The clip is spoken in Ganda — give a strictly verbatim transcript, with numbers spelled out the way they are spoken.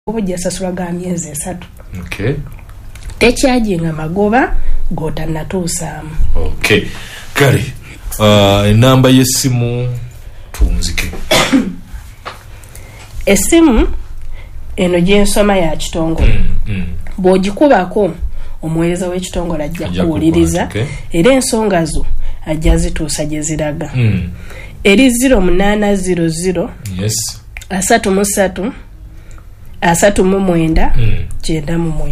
obujja sasula ga myezi esatu. Okay. Tekyajinga magoba gota natuusaamu. Okay. Kale, uh, enamba y'essimu tunzike. Essimu eno gyensoma ya kitongole. Mm, mm. Bw'ogikubako omuweereza w'ekitongole ajja kuwuliriza okay. Era ensonga zo ajja zituusa gye ziraga. Mm. Eri zero munana zero zero Yes. asatu mu ssatu asatu mu mwenda mm. kyenda mu mwenda.